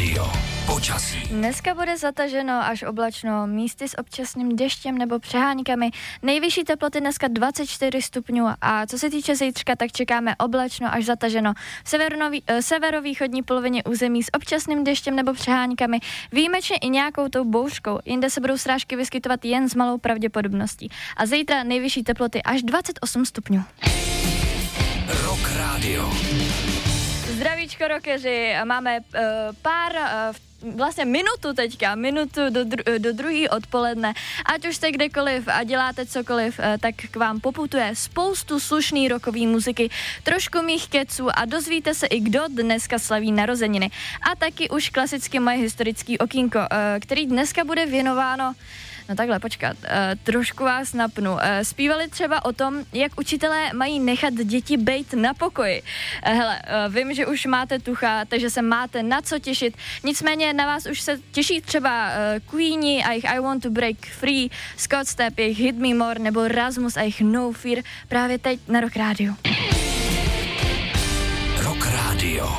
Radio. Počasí. Dneska bude zataženo až oblačno, místy s občasným deštěm nebo přeháňkami. Nejvyšší teploty dneska 24 stupňů a co se týče zítřka, tak čekáme oblačno až zataženo. V severovýchodní polovině území s občasným deštěm nebo přeháňkami, výjimečně i nějakou tou bouřkou. Jinde se budou srážky vyskytovat jen s malou pravděpodobností. A zítra nejvyšší teploty až 28 stupňů. Rock Radio. Zdravíčko rockeři, máme minutu do druhý odpoledne. Ať už jste kdekoliv a děláte cokoliv, tak k vám poputuje spoustu slušný rockový muziky, trošku mých keců a dozvíte se i kdo dneska slaví narozeniny. A taky už klasicky moje historický okýnko, který dneska bude věnováno. No takhle, počkat, trošku vás napnu. Zpívali třeba o tom, jak učitelé mají nechat děti bejt na pokoji. Hele, vím, že už máte tucha, takže se máte na co těšit. Nicméně na vás už se těší třeba Queenie a jejich I Want to Break Free, Scott Stapp, jejich Hit Me More, nebo Rasmus a jejich No Fear právě teď na Rock Radio. Rock Radio.